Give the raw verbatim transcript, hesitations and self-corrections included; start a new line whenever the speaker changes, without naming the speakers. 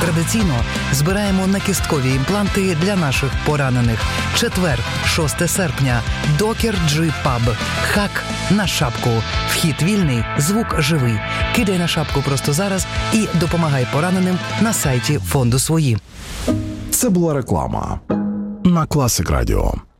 Традиційно збираємо накісткові імпланти для наших поранених. Четвер, шостого серпня. Докер Джи Паб. Хак на шапку. Вхід вільний, звук живий. Кидай на шапку просто зараз і допомагай пораненим на сайті фонду «Свої».
Це була реклама на Класик Радіо.